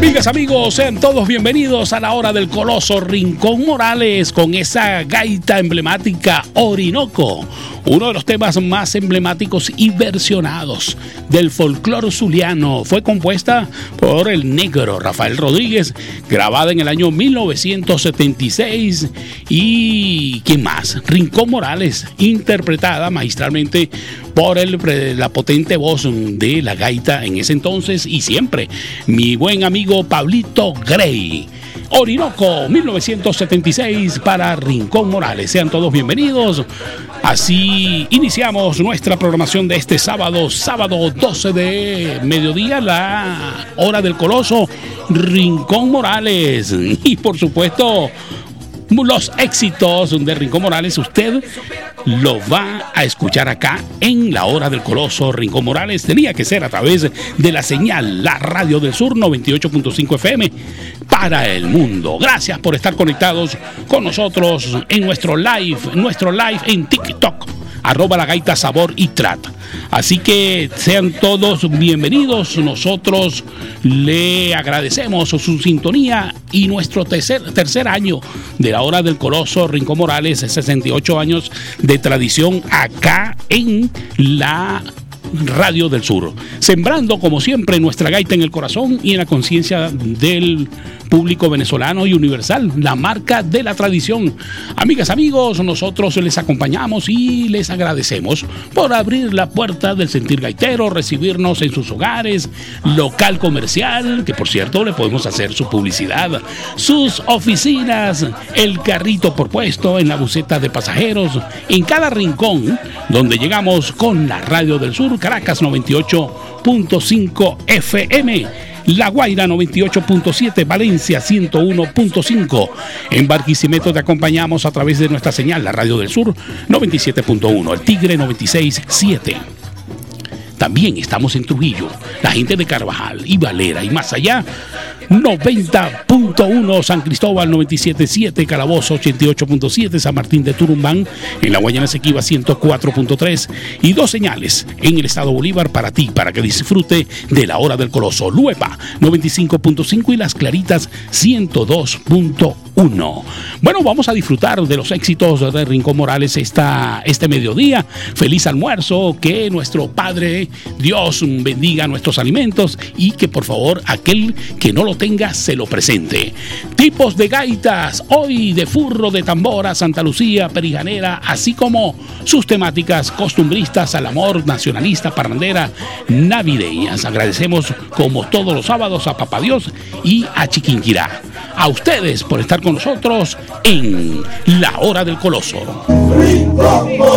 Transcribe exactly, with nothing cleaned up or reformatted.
Amigas, amigos, sean todos bienvenidos a la hora del Coloso Rincón Morales con esa gaita emblemática Orinoco, uno de los temas más emblemáticos y versionados del folclore zuliano. Fue compuesta por el negro Rafael Rodríguez, grabada en el año mil novecientos setenta y seis. Y ¿quién más? Rincón Morales, interpretada magistralmente por el, la potente voz de la gaita en ese entonces y siempre, mi buen amigo Pablito Grey. Orinoco, mil novecientos setenta y seis para Rincón Morales. Sean todos bienvenidos. Así iniciamos nuestra programación de este sábado, sábado doce de mediodía, la hora del Coloso Rincón Morales. Y por supuesto, los éxitos de Rincón Morales, usted lo va a escuchar acá en la hora del Coloso Rincón Morales. Tenía que ser a través de la señal, la Radio del Sur noventa y ocho punto cinco F M para el mundo. Gracias por estar conectados con nosotros en nuestro live, nuestro live en TikTok, arroba la gaita sabor y trata. Así que sean todos bienvenidos. Nosotros le agradecemos su sintonía y nuestro tercer, tercer año de la hora del Coloso Rincón Morales, sesenta y ocho años de tradición acá en la Radio del Sur, sembrando como siempre nuestra gaita en el corazón y en la conciencia del público venezolano y universal, la marca de la tradición. Amigas, amigos, nosotros les acompañamos y les agradecemos por abrir la puerta del sentir gaitero, recibirnos en sus hogares, local comercial, que por cierto le podemos hacer su publicidad, sus oficinas, el carrito por puesto, en la buseta de pasajeros, en cada rincón donde llegamos con la Radio del Sur. Caracas noventa y ocho punto cinco F M, La Guaira noventa y ocho punto siete, Valencia ciento uno punto cinco. En Barquisimeto te acompañamos a través de nuestra señal, la Radio del Sur noventa y siete punto uno, El Tigre noventa y seis punto siete. También estamos en Trujillo, la gente de Carvajal y Valera y más allá, noventa punto uno, San Cristóbal noventa y siete punto siete, Calabozo ochenta y ocho punto siete, San Martín de Turumbán, en la Guayana Esequiba ciento cuatro punto tres y dos señales en el estado Bolívar para ti, para que disfrute de la hora del Coloso, Luepa noventa y cinco punto cinco y Las Claritas ciento dos punto uno. Bueno, vamos a disfrutar de los éxitos de Rincón Morales esta, este mediodía. Feliz almuerzo, que nuestro Padre Dios bendiga nuestros alimentos y que por favor aquel que no lo tenga se lo presente. Tipos de gaitas, hoy de furro, de tambora, Santa Lucía, perijanera, así como sus temáticas costumbristas, al amor, nacionalista, parrandera, navideñas. Agradecemos como todos los sábados a Papá Dios y a Chiquinquirá. A ustedes por estar con nosotros en la hora del Coloso. Rincón